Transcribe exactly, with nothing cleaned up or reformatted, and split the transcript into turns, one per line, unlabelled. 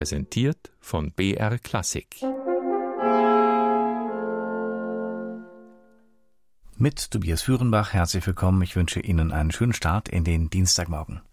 Präsentiert von B R Klassik.
Mit Tobias Führenbach, herzlich willkommen. Ich wünsche Ihnen einen schönen Start in den Dienstagmorgen.